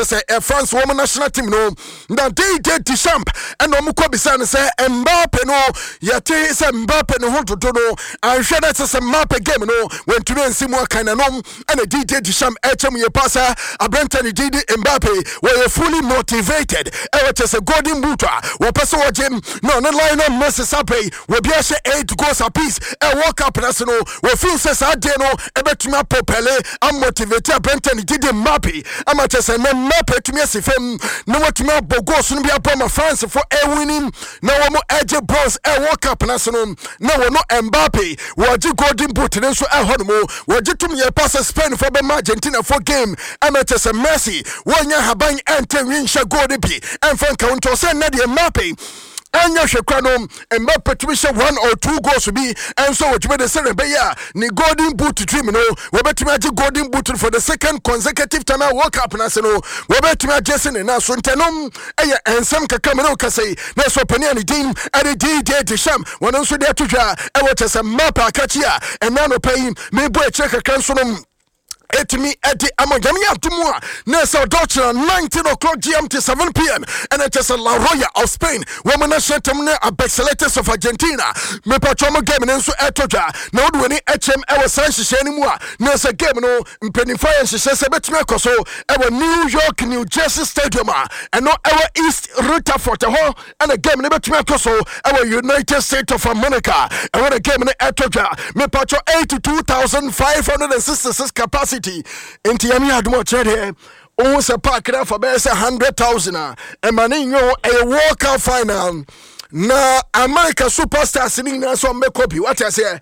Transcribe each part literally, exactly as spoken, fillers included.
say a France woman national team no na D J Deschamps and no mukwa bisa ne say Mbappe no yate say Mbappe no ho dodo no anhwe na say Mbappe game no when to nsi mu aka na no and D J Deschamps echem ye pasa abrantani D D Mbappe were fully motivated e what say golden boot wo pese wo gym no no Lionel Messi sape we bia she eight goals apiece e World Cup na so no we feel say sa de no e betuma popele am motivate abrantani D D Mbappe ama say na Mbappe tumi asifem na watumi abogo so no bia pa ma France for a winning na wo mo edge bronze e World Cup na so no na wo no Mbappe wo gi golden boot ne so e hono mo wo gi tum ye pass Spain for be Argentina for game ama say Messi wo nya haban ente winsha goal bi enfan counter say na de Mbappe anya hwekwa no Mbappe tumi hye one or two goals bi enso wotumi de sere be ya ni golden boot dream no we betumi agi golden boot for the second consecutive time World Cup na se no we betumi agi se ne na so ntenom eye ensem kaka me no kasei na so pani ani din ade D J Deschamps wono so de atwa e wote se Mbappe akachi a ena no pay me bo e check kaka so no etimi edi amonyami atumwa nesa doctor nineteen o'clock G M T seven p m and it is a La Roya of Spain woman national team ne Abexilators of Argentina me patromo game nenso etoja na wodu ni H M e was san hihye ni mu a nesa game no mpenifo ya hihye se betumi akoso e wa New York New Jersey Stadium a and no e wa East Rutherford ho and a game ne betumi akoso e wa United States of America e wa game ne etoja me patro eighty-two thousand five hundred sixty-six capacity enti yami adumo chere o se park na for be one hundred thousand a e mani nyo e World Cup final na America superstars ni na so mekobi what I say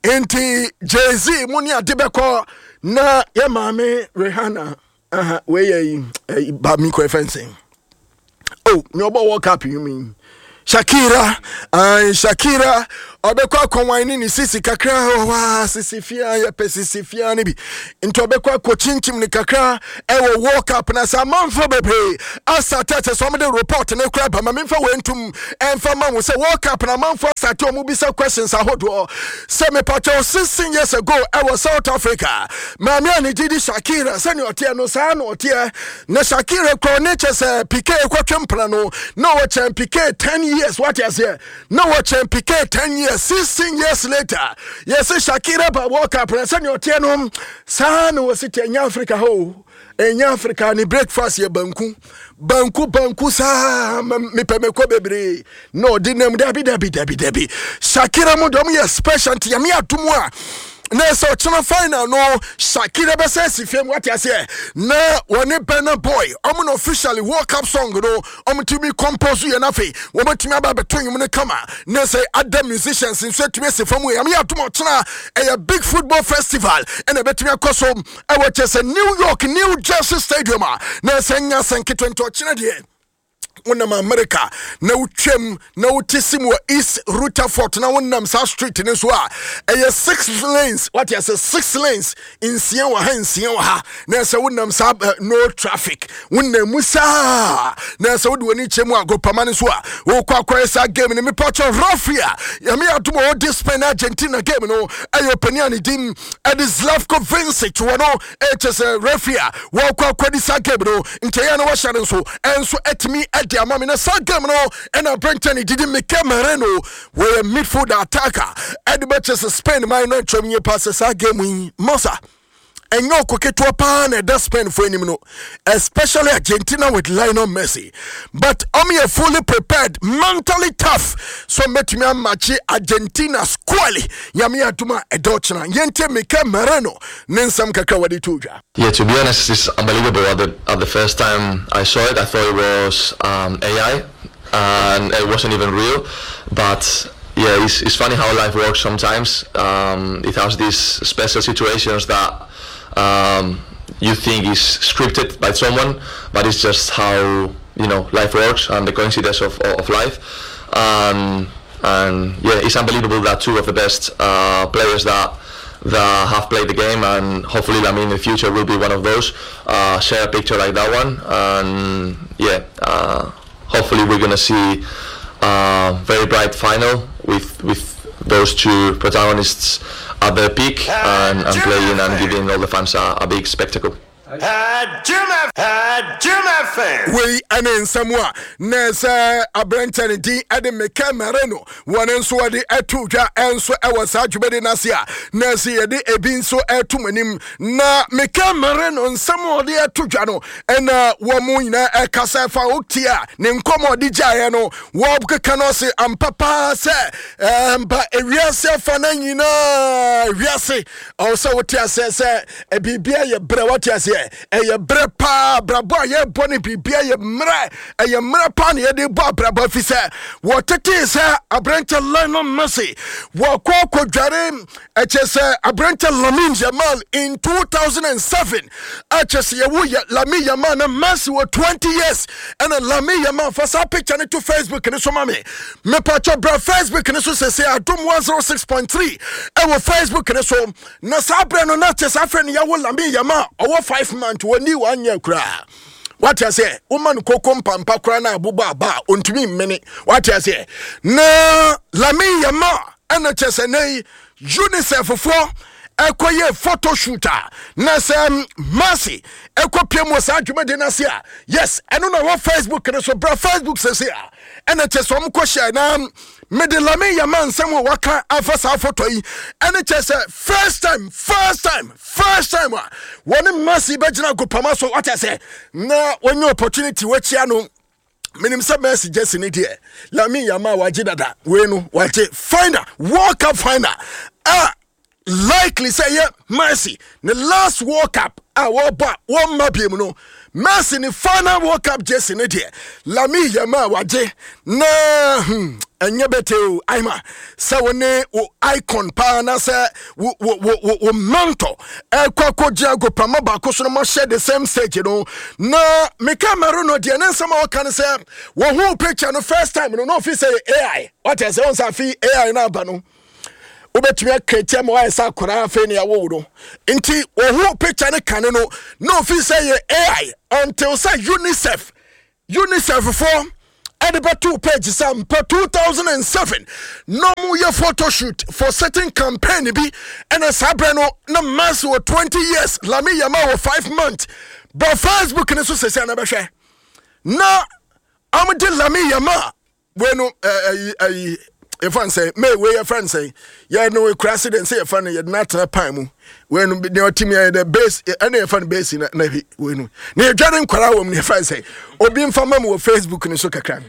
enti Jay-Z muni adebeko na ye mame Rihanna aha we ye ba mi ko fencing oh no World Cup you mean Shakira and Shakira obekwa konwani ni sisi kakra wa sisifia ya pesisifia ni bi into obekwa ko chinchim ni kakra ewo World Cup na sa manfo bebre asa tete so me report na kra ba mamfa wentum emfa ma wo se World Cup na manfo sati o mu bisa questions ahodo se me pacho sixteen years ago ewo South Africa mami ani didi Shakira se ni otie no sa no otie na Shakira ko ne chese Piqué kwatwempla no no wo chen Piqué ten years what you say no wo chen Piqué ten years sixteen years later yes Shakira ba World Cup na se ni otie no sa no wo se nya Africa ho enya Africa ni breakfast ye banku banku banku sa me pemeko bebre no dinam dabi dabi dabi dabi Shakira mo dom ye special ti ya me atumu a na so china final no Shakira be say sifem what you say na woni Burna Boy omo no officially World Cup song no omo timi compose ye na fe wo betimi aba beton yim ne kama na say other musicians in so timi sifem we am ya tomo china a big football festival and e betimi akoso e wo chese New York New Jersey Stadium na say nya sanke twenty china de wonam America na utwem na utisimu East Rutherford na wonam South Street ne so a eh six lanes what you say six lanes in Sian wa ha in Sian wa ha na say wonam sa no traffic wonam musa na say wodi woni chemu agopama ne so a wo kwa kwa sa game ne me pacho Rafia ya me adumo o this Spain Argentina game no ayo paniani dim Edislavko Vincic wono eh chese Rafia wo kwa kwa di sa game no nteya no wa share so enso etimi the amami na sagam no and a Brenton didn't make Mereno were a midfield attacker and the matches Spain my no chomye passes a game win Mosa and no coqueto pan and that's Spain for him no especially Argentina with Lionel Messi but I'm here fully prepared mentally tough so met me match Argentina squally yami atuma edochna yente make Mereno nensam kakawadi tuja. Yeah, to be honest, it's unbelievable. At the, at the first time I saw it, I thought it was um, A I, and it wasn't even real. But yeah, it's, it's funny how life works sometimes. Um, it has these special situations that um, you think is scripted by someone, but it's just how, you know, life works and the coincidence of, of life. Um, and yeah, it's unbelievable that two of the best uh, players that that have played the game, and hopefully Lamine in the future will be one of those, uh, share a picture like that one. And yeah, uh, hopefully we're gonna see a very bright final with with those two protagonists at their peak and, and playing and giving all the fans a, a big spectacle. Had Jim F. Had Jim F. We and in somewhere. Nessa a Brenton D. Adam Mecamareno. One and so the Etuja and so I was Ajubedi Nasia. Nasia de Ebin so Etumanim. Na Mecamareno and some of the Etujano. And uh, Wamuina a Casafa Uktia. Ninkomo Dijayano. Wabka Canose and Papa say. Um, but a real self and you know, Riasi. Also, what you say, a bibia, your what you say. Eye brepa brabo ye boni bibia ye mra eye mra pan ye de bo brabo fi se wo tete se abrante Lionel Messi wo kokko dware eche se abrante Lamine Yamal in two thousand seven eche se ye wo Lamine Yamal na Messi wo twenty years and Lamine Yamal for sa picture ne to Facebook ne so mame me pacho bra Facebook ne so se se adom one oh six point three e wo Facebook ne so na sa bra no na te sa friend ya wo Lamine Yamal owo five months woni one year kra what you say woman kokom pampa kra na abuba ba ontumi mmene what you say na Lamine Yamal ana chese nei UNICEF for ekoye photo shooter na sem Messi ekopie mo sa adwuma de na sia yes eno na wo Facebook ne so bra Facebook se sia ena chese om ko share na me de Lamine Yamal nsem wo waka afa sa photo yi ena chese first time first time first time one Messi bejina go pama so what I say na when your opportunity we chia no minim say Messi just in there Lamine Yamal waje dada we no waje finder walk up finder ah likely say yeah Messi the last World Cup ah wo ba wo mabiem no Messi the final World Cup just in there Lamine Yamal waje na hmm enye beteo aima se woni o icon pa na se wo wo wo mentor e kwakọ jago pama ba ko so no share the same stage no na me camera no de na nsema o kan se wo hu picture no first time no no fi say A I what is on sa fi A I na ba no obetumi akete mo wa sa kora afi ne yawo no nti wo hu picture ne kan no no fi say A I until say UNICEF UNICEF for Edible two pages some per two thousand seven. No more your photo shoot for certain campaign be and a sabreno no mass or twenty years. Lamine Yamal five months. But Facebook and so say na be na am de Lamine Yamal when uh if I say me we your friend say yeah no we accident say friend you not na pan mu when the team the base and your friend base na we no na dware nkwara wo me friend say obi mfama mu Facebook ni so kakra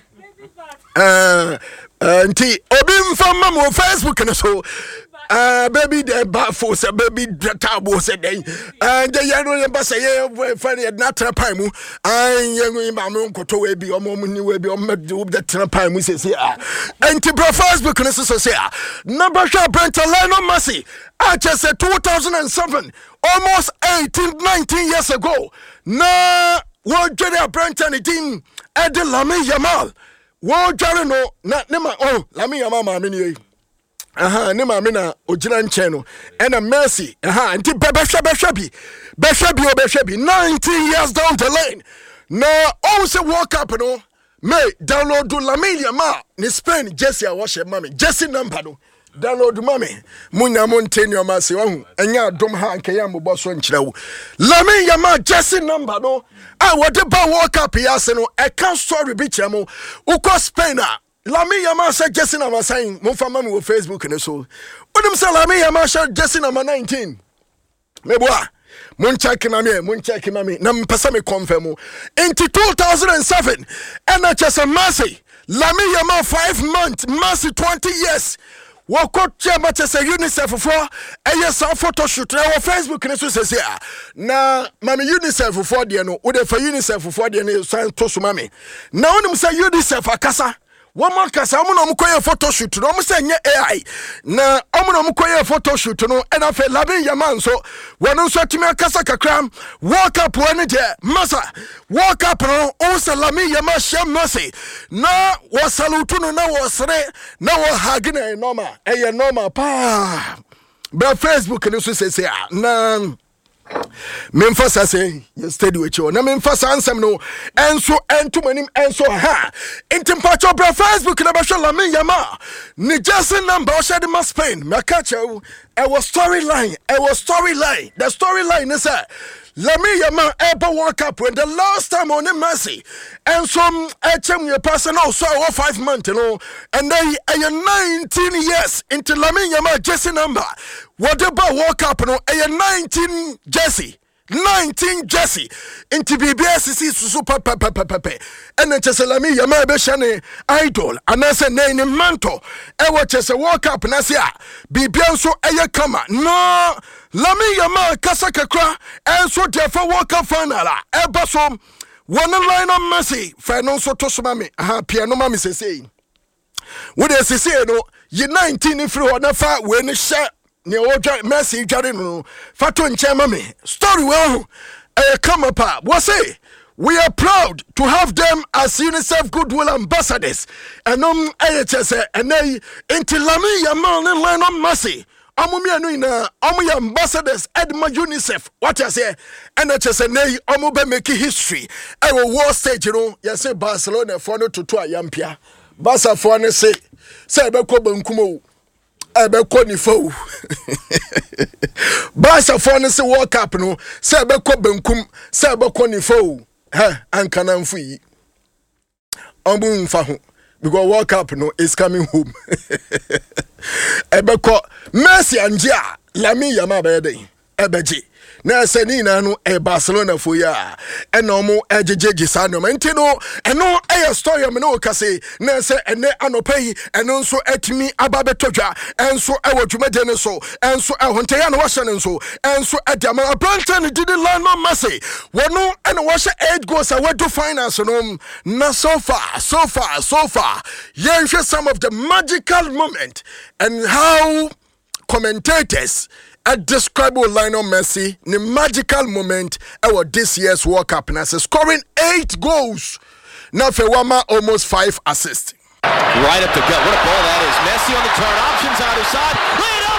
uh nti obi mfama mu Facebook ni so uh baby the ba for say baby tabo say den and the yano yamba say yeah friend you not na pan mu and you ma me nkoto we bi omo mu ni we bi omo the tra pan mu say say ah nti bro Facebook ni so say ah number sure Brenton Lionel Messi I just said two thousand seven almost eighteen nineteen years ago na wo jere Brenton team and Lamine Yamal wo jere no na ne ma oh Lamine Yamal ma me ni aha ne ma me na ogina nche no and Messi aha nti bebe hwe hwe bi be hwe bi obehwe bi nineteen years down the lane na all say World Cup no me download do Lamine Yamal ni Spain jersey a wo hye mame jersey number no download mame munya monteni o ma se wahu enya dom ha nke ya mbọ so nkyerɛwo Lamine Yamal jersey number no a wode ba World Cup ya se no e kan story bi kyerɛ ukọ Spain a Lamine Yamal say jersey number sign mo fa mame wo Facebook ne so onim say Lamine Yamal say jersey number nineteen meboa mun check na me mun check na me na mpesa me confirm into two thousand seven N H S Messi Lamine Yamal five months Messi twenty years Wako chama chese UNICEF for eye sa photo shoot na Facebook ne so sese a na mame UNICEF for de no wo de fa UNICEF for de ne san to so mame na wonim say UNICEF akasa woman kasa omo no mkoye photo shoot no omo say nye A I na omo no mkoye photo shoot no e na fe Lamine Yamal so wono so timi akasa kakram walk up one de masa walk up no o say Lamine Yamal shem Messi na wo salute no na wo sere na wo hag na normal e normal pa bra Facebook ne so say na Memphasa say you steady with you na Memphasa ansem no enso ento manim enso ha intimpacho bra Facebook na be hwe Lamine Yamal ni jersey number o shade ma Spain ma catch you was storyline. It was storyline. The storyline is that Lamine Yamal ever World Cup when the last time on the Messi and some H M person also oh, five months, you know, and they are nineteen years into Lamine Yamal jersey number. Whatever World Cup, you know, a nineteen jersey. nineteen jersey into B B S is super pepe pepe and then just Lamine Yamal be shane idol and I say name manto e what just World Cup na say B B so eye kama no Lamine Yamal kasa kakra and so therefore World Cup final e ba so one line on Messi fa no so to so ma me aha piano ma me say say we dey say no ye nineteen free one fa we ni share ne oja Messi jare no fato nchema me story well eh come up what say we are proud to have them as UNICEF Goodwill Ambassadors and um eh say and they into Lamine Yamal ne line on Messi amumi anu ina amu ambassadors edma UNICEF what I say and it say nay amu be make history e wo war stage you know you say Barcelona for no to to ayampia Barca for ne say say be ko bankumo ebe ko ni fo Barca for ne say World Cup no say be ko bankum say be ko ni fo ha anka na mfu yi omu mfa ho because World Cup no is coming home ebe ko Messi anjia Lamine Yamal be dey ebeji na se ni na no e Barcelona fo ya e no mo ejejeji sa no menti no e no e story me no ka say na se ene anopai eno nso atimi ababetodwa enso e wodwumaje ne so enso e honte ya no wahye ne so enso e dia ma Brandon did line no Messi wono e no wahye eight goals a do finance no na so far so far so far yeah some of the magical moment and how commentators I describe Lionel Messi the magical moment our this year's World Cup and scoring eight goals. Now for Wama almost five assists. Right up the gut. What a ball that is. Messi on the turn. Options out his side.